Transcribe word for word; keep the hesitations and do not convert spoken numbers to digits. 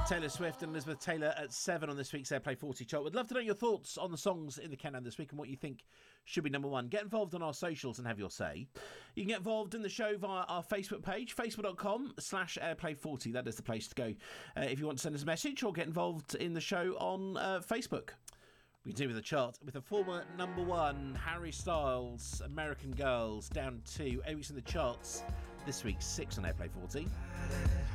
Taylor Swift and Elizabeth Taylor at seven on this week's Airplay forty chart. We'd love to know your thoughts on the songs in the countdown this week and what you think should be number one. Get involved on our socials and have your say. You can get involved in the show via our Facebook page, facebook.com slash airplay40. That is the place to go uh, if you want to send us a message or get involved in the show on uh, Facebook. We continue with the chart with the former number one, Harry Styles, American Girls, down to eight weeks in the charts. This week, six on Airplay forty.